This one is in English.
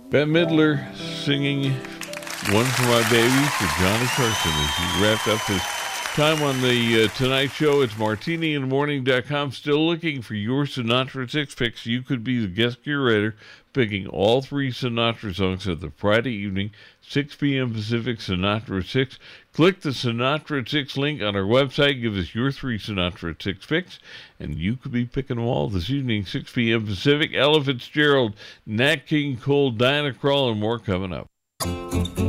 Bette Midler singing One for My Baby for Johnny Carson as he wrapped up his time on the Tonight Show. It's martiniinthemorning.com. Still looking for your Sinatra Six Picks. You could be the guest curator, picking all three Sinatra songs at the Friday evening, 6 p.m. Pacific, Sinatra 6. Click the Sinatra 6 link on our website. Give us your three Sinatra 6 picks, and you could be picking them all this evening, 6 p.m. Pacific. Ella Fitzgerald, Nat King Cole, Diana Krall, and more coming up.